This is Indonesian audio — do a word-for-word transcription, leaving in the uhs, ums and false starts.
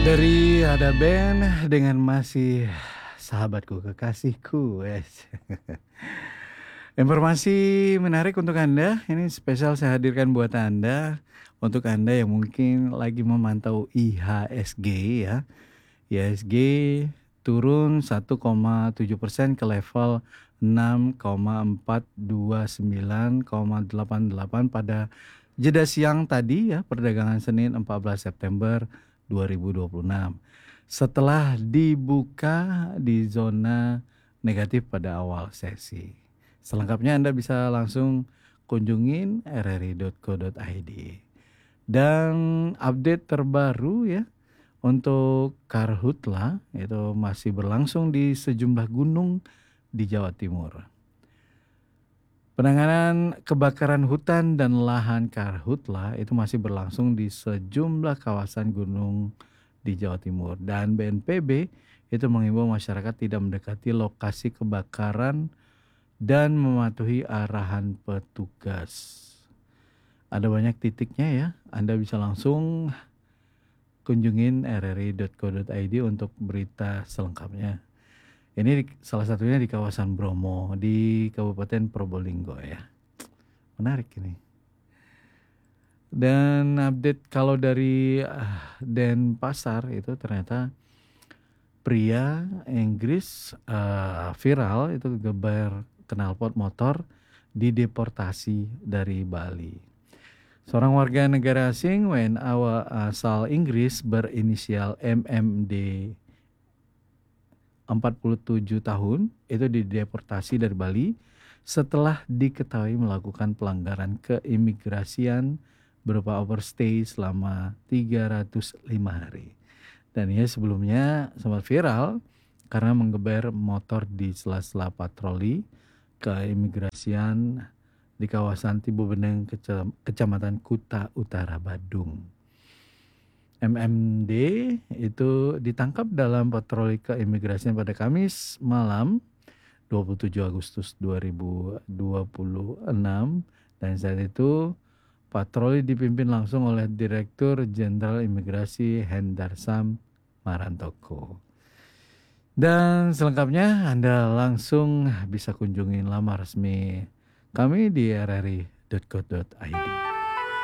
Dari ada band dengan masih sahabatku, kekasihku, wes. Informasi menarik untuk Anda, ini spesial saya hadirkan buat Anda, untuk Anda yang mungkin lagi memantau I H S G ya. I H S G turun satu koma tujuh persen ke level enam koma empat dua sembilan koma delapan delapan pada jeda siang tadi ya, perdagangan Senin empat belas September dua ribu dua puluh enam. Setelah dibuka di zona negatif pada awal sesi. Selengkapnya Anda bisa langsung kunjungin r r i dot co dot i d. Dan update terbaru ya untuk Karhutla itu masih berlangsung di sejumlah gunung di Jawa Timur. Penanganan kebakaran hutan dan lahan Karhutla itu masih berlangsung di sejumlah kawasan gunung di Jawa Timur. Dan B N P B itu mengimbau masyarakat tidak mendekati lokasi kebakaran dan mematuhi arahan petugas. Ada banyak titiknya ya, Anda bisa langsung kunjungin r r i dot co dot i d untuk berita selengkapnya. Ini di, salah satunya di kawasan Bromo, di Kabupaten Probolinggo ya. Menarik ini. Dan update kalau dari uh, Denpasar itu ternyata pria Inggris uh, viral itu geber knalpot motor dideportasi dari Bali. Seorang warga negara asing W N A asal Inggris berinisial M M D empat puluh tujuh tahun itu dideportasi dari Bali setelah diketahui melakukan pelanggaran keimigrasian berupa overstay selama tiga ratus lima hari. Dan ia sebelumnya sempat viral karena menggeber motor di sela-sela patroli keimigrasian di kawasan Tibobeneng, Kecamatan Kuta Utara, Badung. M M D itu ditangkap dalam patroli keimigrasian pada Kamis malam dua puluh tujuh Agustus dua ribu dua puluh enam, dan saat itu patroli dipimpin langsung oleh Direktur Jenderal Imigrasi Hendarsam Marantoko. Dan selengkapnya Anda langsung bisa kunjungi laman resmi kami di r r i dot co dot i d.